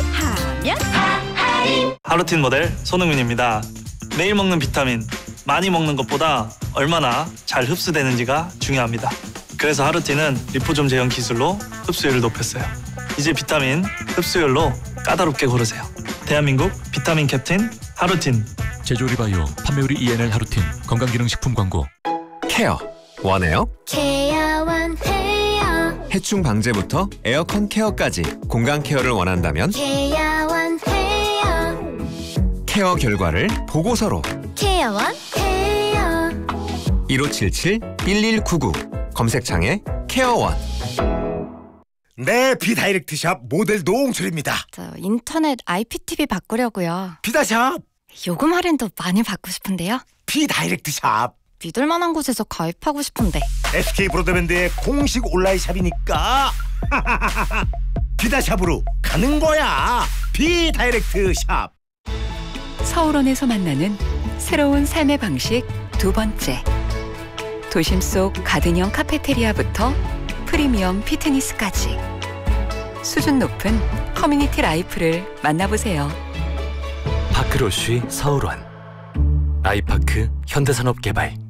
하면 하루틴 모델 손흥민입니다. 매일 먹는 비타민, 많이 먹는 것보다 얼마나 잘 흡수되는지가 중요합니다. 그래서 하루틴은 리포좀 제형 기술로 흡수율을 높였어요. 이제 비타민 흡수율로 까다롭게 고르세요. 대한민국 비타민 캡틴 하루틴. 제조리바이오 판매율이 ENL 하루틴 건강기능식품 광고. 케어 원해요? 케어원 해요. 해충 방제부터 에어컨 케어까지 공간 케어를 원한다면 케어원 해요. 케어 결과를 보고서로 케어원 해요. 1577-1199 검색창에 케어원. 네, 비다이렉트샵 모델 노홍철입니다. 저 인터넷 IPTV 바꾸려고요. 비다샵, 요금 할인도 많이 받고 싶은데요. 비다이렉트샵. 믿을 만한 곳에서 가입하고 싶은데. SK 브로드밴드의 공식 온라인 샵이니까 비다샵으로 가는 거야. 비다이렉트샵. 서울원에서 만나는 새로운 삶의 방식 두 번째. 도심 속 가든형 카페테리아부터 프리미엄 피트니스까지 수준 높은 커뮤니티 라이프를 만나보세요. 파크로쉬 서울원, 아이파크 현대산업개발.